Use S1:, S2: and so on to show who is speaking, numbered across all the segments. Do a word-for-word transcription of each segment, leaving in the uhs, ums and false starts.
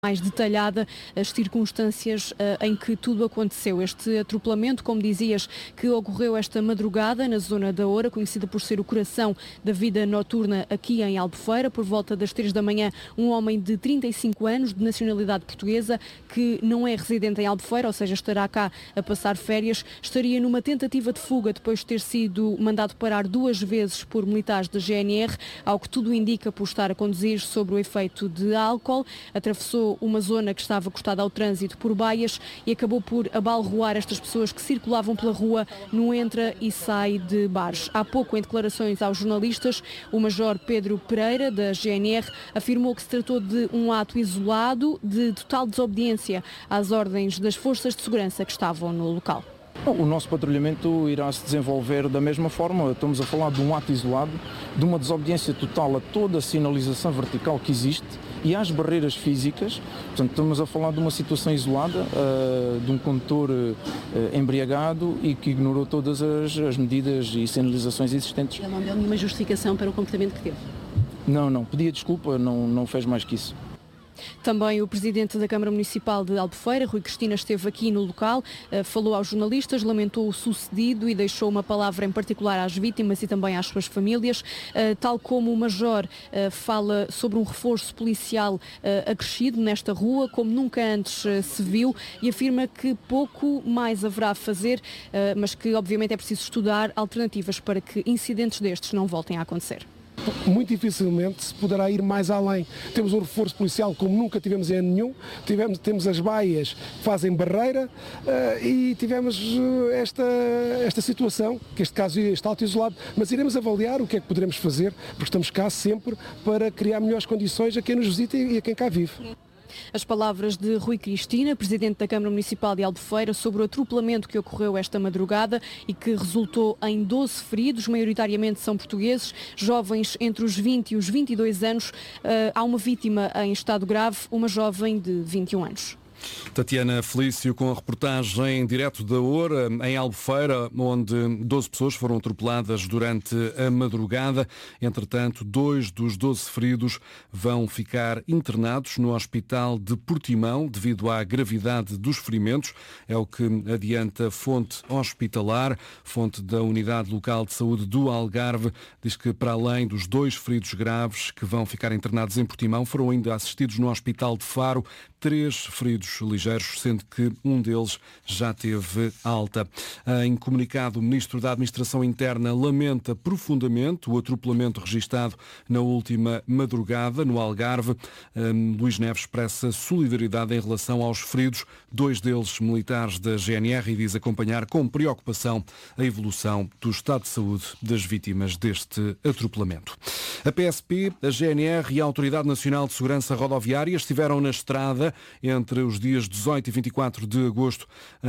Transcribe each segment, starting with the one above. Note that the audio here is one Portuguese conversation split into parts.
S1: mais detalhada as circunstâncias uh, em que tudo aconteceu. Este atropelamento, como dizias, que ocorreu esta madrugada na zona da Oura, conhecida por ser o coração da vida noturna aqui em Albufeira, por volta das três da manhã, um homem de trinta e cinco anos, de nacionalidade portuguesa, que não é residente em Albufeira, ou seja, estará cá a passar férias, estaria numa tentativa de fuga depois de ter sido mandado parar duas vezes por militares da G N R, ao que tudo indica por estar a conduzir sob o efeito de álcool. Atravessou uma zona que estava cortada ao trânsito por baias e acabou por abalroar estas pessoas que circulavam pela rua no entra e sai de bares. Há pouco, em declarações aos jornalistas, o major Pedro Pereira, da G N R, afirmou que se tratou de um ato isolado de total desobediência às ordens das forças de segurança que estavam no local.
S2: O nosso patrulhamento irá se desenvolver da mesma forma. Estamos a falar de um ato isolado, de uma desobediência total a toda a sinalização vertical que existe e às barreiras físicas. Portanto, estamos a falar de uma situação isolada, uh, de um condutor uh, embriagado e que ignorou todas as, as medidas e sinalizações existentes.
S3: Ele não deu nenhuma justificação para o comportamento que teve?
S2: Não, não. Pedia desculpa, não, não fez mais que isso.
S1: Também o presidente da Câmara Municipal de Albufeira, Rui Cristina, esteve aqui no local, falou aos jornalistas, lamentou o sucedido e deixou uma palavra em particular às vítimas e também às suas famílias, tal como o major fala sobre um reforço policial acrescido nesta rua, como nunca antes se viu, e afirma que pouco mais haverá a fazer, mas que obviamente é preciso estudar alternativas para que incidentes destes não voltem a acontecer.
S4: Muito dificilmente se poderá ir mais além. Temos um reforço policial como nunca tivemos em ano nenhum, tivemos, temos as baias que fazem barreira uh, e tivemos uh, esta, esta situação, que este caso está alto isolado, mas iremos avaliar o que é que poderemos fazer, porque estamos cá sempre para criar melhores condições a quem nos visita e a quem cá vive.
S1: As palavras de Rui Cristina, presidente da Câmara Municipal de Albufeira, sobre o atropelamento que ocorreu esta madrugada e que resultou em doze feridos, maioritariamente são portugueses, jovens entre os vinte e os vinte e dois anos. Uh, há uma vítima em estado grave, uma jovem de vinte e um anos.
S5: Tatiana Felício com a reportagem em direto da Oura, em Albufeira, onde doze pessoas foram atropeladas durante a madrugada. Entretanto, dois dos doze feridos vão ficar internados no Hospital de Portimão devido à gravidade dos ferimentos. É o que adianta fonte hospitalar. Fonte da Unidade Local de Saúde do Algarve diz que, para além dos dois feridos graves que vão ficar internados em Portimão, foram ainda assistidos no Hospital de Faro três feridos ligeiros, sendo que um deles já teve alta. Em comunicado, o Ministro da Administração Interna lamenta profundamente o atropelamento registado na última madrugada no Algarve. Um, Luís Neves expressa solidariedade em relação aos feridos, dois deles militares da G N R, e diz acompanhar com preocupação a evolução do estado de saúde das vítimas deste atropelamento. A P S P, a G N R e a Autoridade Nacional de Segurança Rodoviária estiveram na estrada entre os dias dezoito e vinte e quatro de agosto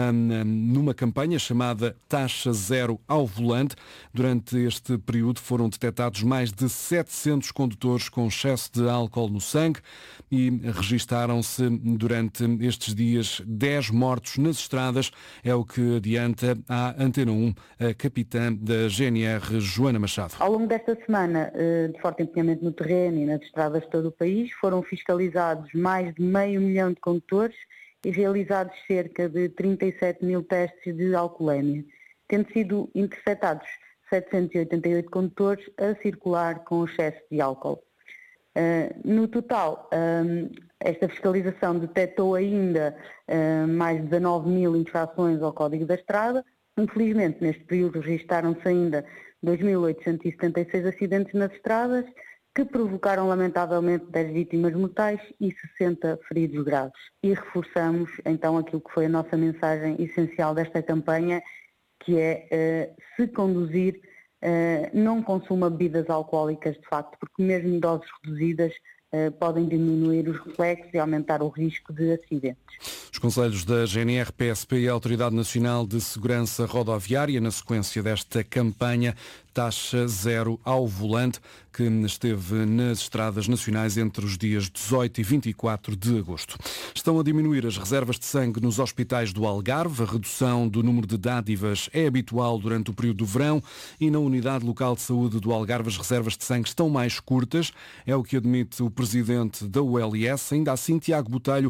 S5: numa campanha chamada Taxa Zero ao Volante. Durante este período foram detectados mais de setecentos condutores com excesso de álcool no sangue e registaram-se durante estes dias dez mortos nas estradas. É o que adianta à Antena um a capitã da G N R, Joana Machado.
S6: Ao longo desta semana, de forte empenhamento no terreno e nas estradas de todo o país, foram fiscalizados mais de meio milhão de condutores e realizados cerca de trinta e sete mil testes de alcoolemia, tendo sido interceptados setecentos e oitenta e oito condutores a circular com excesso de álcool. Uh, no total, um, esta fiscalização detectou ainda uh, mais de dezanove mil infrações ao Código da Estrada. Infelizmente, neste período registaram-se ainda dois mil oitocentos e setenta e seis acidentes nas estradas, que provocaram lamentavelmente dez vítimas mortais e sessenta feridos graves. E reforçamos então aquilo que foi a nossa mensagem essencial desta campanha, que é uh, se conduzir, uh, não consuma bebidas alcoólicas de facto, porque mesmo em doses reduzidas uh, podem diminuir os reflexos e aumentar o risco de acidentes.
S5: Os conselhos da G N R, P S P e a Autoridade Nacional de Segurança Rodoviária, na sequência desta campanha Taxa Zero ao Volante, que esteve nas estradas nacionais entre os dias dezoito e vinte e quatro de agosto. Estão a diminuir as reservas de sangue nos hospitais do Algarve. A redução do número de dádivas é habitual durante o período do verão e na Unidade Local de Saúde do Algarve as reservas de sangue estão mais curtas. É o que admite o presidente da U L S. Ainda assim, Tiago Botelho